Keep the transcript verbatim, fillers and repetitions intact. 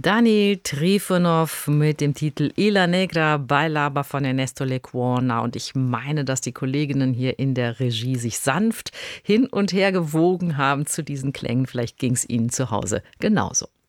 Dani Trifonov mit dem Titel Isla Negra, Bailaba von Ernesto Lecuona. Und ich meine, dass die Kolleginnen hier in der Regie sich sanft hin und her gewogen haben zu diesen Klängen. Vielleicht ging es Ihnen zu Hause genauso.